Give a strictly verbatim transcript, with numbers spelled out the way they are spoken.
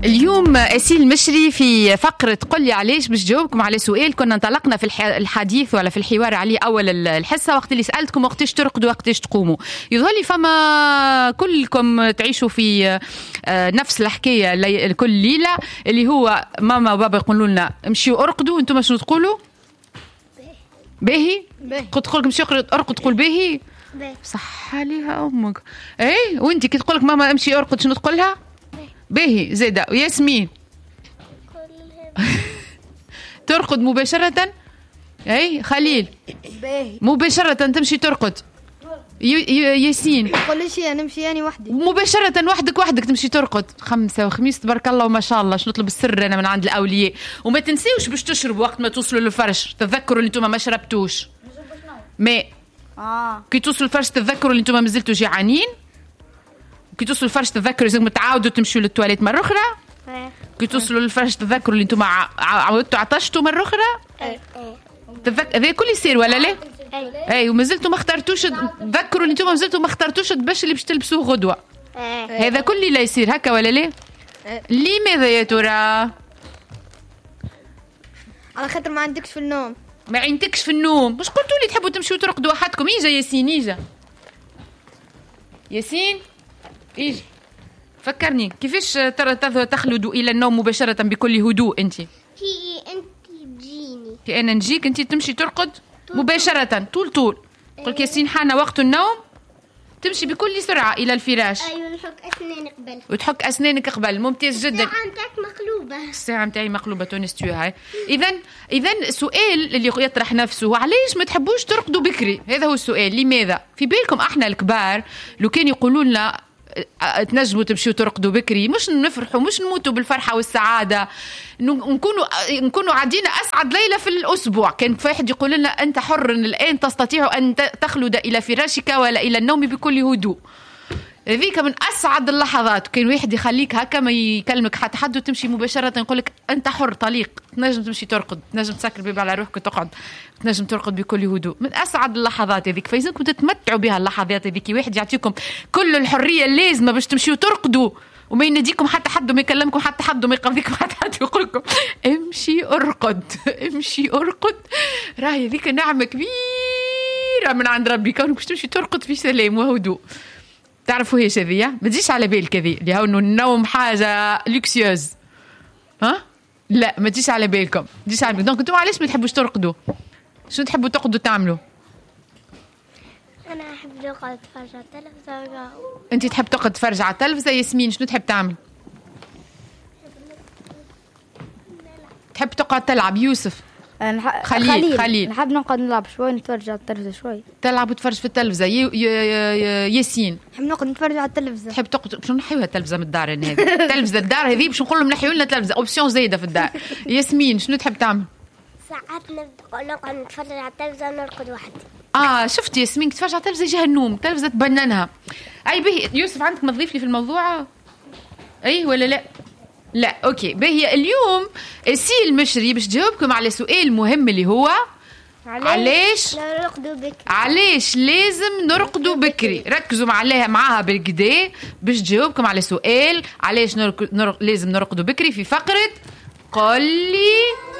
اليوم أسيل مشري في فقرة قل لي علاش باش جاوبكم على سؤال كنا انطلقنا في الحديث ولا في الحوار عليه أول الحصة، وقت اللي سألتكم وقتاش ترقدوا وقتاش تقوموا. يظهر لي فما كلكم تعيشوا في نفس الحكاية كل ليلة، اللي هو ماما وبابا يقولوا لنا امشيوا ارقدوا، انتم شنو تقولوا؟ باهي. قلت تقول لك امشي ارقد تقول باهي. صح عليها امك. اي وانت كي تقول لك ماما امشي ارقد شنو تقول لها؟ باهي. زيدا وياسمين ترقد مباشرة. اي خليل باهي مباشرة تمشي ترقد. ياسين قول شيء نمشي انا وحدي مباشرة وحدك وحدك تمشي ترقد. خمسة وخميس تبارك الله وما شاء الله. شنو نطلب السر انا من عند الاولياء. وما تنسيوش باش تشربوا وقت ما توصلوا للفرش، تذكروا اللي انتم ما شربتوش ماء. اه كي توصلوا الفرش تذكروا اللي انتم ما زلتوا جيعانين. كي توصلوا الفرش تذكروا لازم تعاودوا تمشوا للتواليت مرة أخرى. كي توصلوا للفرش تذكروا اللي انتم عاودتوا عطشتوا مرة أخرى. تذكر هذا كل يصير ولا لا؟ اي وما زلتوا ما اخترتوش. تذكروا اللي انتم ما زلتوا ما اخترتوش الدبش اللي باش تلبسوه غدوة. هذا كل اللي يصير هكا ولا لا؟ لماذا يا ترى؟ على خاطر ما عندكش في النوم. ما عندكش في النوم. مش قلتوا لي تحبوا تمشوا ترقدوا وحدكم؟ يجا ياسين يجا ياسين ايجي فكرني كيفاش ترى تخلد الى النوم مباشره بكل هدوء. انت كي انت تجيني كي انا نجيك انت تمشي ترقد مباشره طول طول. قلت ياسين حان وقت النوم تمشي بكل سرعه الى الفراش. ايوه نحك اسنانك قبل وتحك اسنانك قبل. ممتاز جدا. الساعه نتاعك مقلوبه. الساعه نتاعي مقلوبه تونستيو هاي. اذا اذا السؤال اللي يطرح نفسه علاش ما تحبوش ترقدوا بكري؟ هذا هو السؤال. لماذا؟ في بالكم احنا الكبار لو كان يقولوا لنا تنجموا تمشوا ترقدوا بكري، مش نفرحوا، مش نموتوا بالفرحة والسعادة، نكونوا نكونوا عادين أسعد ليلة في الأسبوع. كان واحد يقول لنا أنت حر الآن، تستطيع أن تخلد إلى فراشك ولا إلى النوم بكل هدوء. هذيك من أسعد اللحظات. كان واحد يخليك هكا ما يكلمك حتى حد وتمشي مباشرة يقول لك أنت حر طليق، تنجم تمشي ترقد، تنجم تسكر الباب على روحك وتقعد، تنجم ترقد بكل هدوء. من أسعد اللحظات هذيك، فإذنكم تتمتعوا بها اللحظات هذيك. واحد يعطيكم كل الحرية اللازمة باش تمشيوا ترقدوا وما يناديكم حتى حد وما يكلمكم حتى حد وما يقضيكم حتى حد يقول لكم امشي ارقد امشي ارقد. راهي هذيك نعمة كبيرة من عند ربي كونك باش تمشي ترقد في سلام وهدوء. تعرفوا هيش هذيا ما تجيش على بالك هذي اللي هو انه النوم حاجه لوكسيوز. ها لا ما تجيش على بالكم، ما تجيش على بالكم. دونك انتم علاش ما تحبوش ترقدوا؟ شنو تحبوا ترقدوا تعملوا؟ انا احب نقعد اتفرج على التلفزيون. انت تحب تقعد تتفرج على التلفزه. ياسمين شنو تحب تعمل؟ تحب تقعد تلعب. يوسف نح... خليل خليل, خليل. نحب نقعد نلعب شوي نتفرج على التلفزة شوي. تلعب وتفرج في التلفزة. ي... ي... ي... ياسين نحب نقعد نتفرج على التلفزة. تحب تقعد باش نحيوها التلفزة من الدار. هذه التلفزة الدار هذه باش نقول لهم نحيوا لنا التلفزة، اوبسيون زايدة في الدار. ياسمين شنو تحب تعمل؟ ساعات نقعد نتفرج على التلفزة ونرقد وحدي. اه شفت ياسمين تتفرج على التلفزة يجيها النوم، التلفزة تبننها. اي به يوسف عندك ما تضيف لي في الموضوع؟ اي ولا لا؟ لا اوكي باهي. اليوم أسيل مشري باش جاوبكم على سؤال مهم اللي هو علاش نرقدوا بكري. علاش لازم نرقدوا بكري. ركزوا معاها معاها بالكدا باش جاوبكم على سؤال علاش نرق... نرق... لازم نرقدوا بكري في فقرة قل لي